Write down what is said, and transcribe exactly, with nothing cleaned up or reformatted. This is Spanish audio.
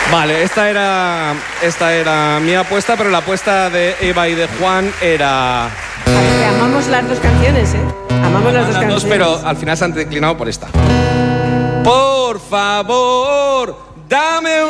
Vale, esta era, esta era mi apuesta, pero la apuesta de Eva y de Juan era... Que amamos las dos canciones, ¿eh? Amamos las dos las canciones. dos, pero al final se han declinado por esta. Por favor, dame un...